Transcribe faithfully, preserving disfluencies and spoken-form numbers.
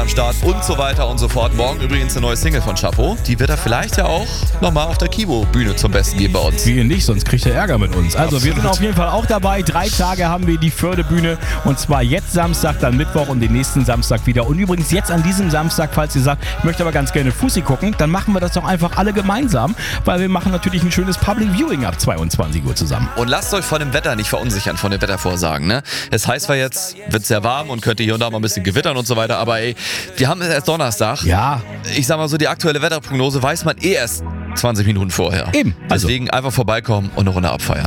am Start und so weiter und so fort. Morgen übrigens eine neue Single von Chapo. Die wird er vielleicht ja auch nochmal auf der Kibo-Bühne zum Besten geben bei uns. Wie nicht, sonst kriegt er Ärger mit uns. Also Absolut. Wir sind auf jeden Fall auch dabei. Drei Tage haben wir die Förde-Bühne und zwar jetzt Samstag, dann Mittwoch und den nächsten Samstag wieder. Und übrigens jetzt an diesem Samstag, falls ihr sagt, ich möchte aber ganz gerne Fussi gucken, dann machen wir das doch einfach alle gemeinsam, weil wir machen natürlich ein schönes Public Viewing ab zweiundzwanzig Uhr zusammen. Und lasst euch von dem Wetter nicht verunsichern, von den Wettervorsagen. Ne? Es heißt zwar jetzt, wird sehr warm und könnte hier und da mal ein bisschen gewittern und so weiter, aber ey, wir haben erst Donnerstag. Ja. Ich sag mal so, die aktuelle Wetterprognose weiß man eh erst zwanzig Minuten vorher. Eben. Also. Deswegen einfach vorbeikommen und eine Runde abfeiern.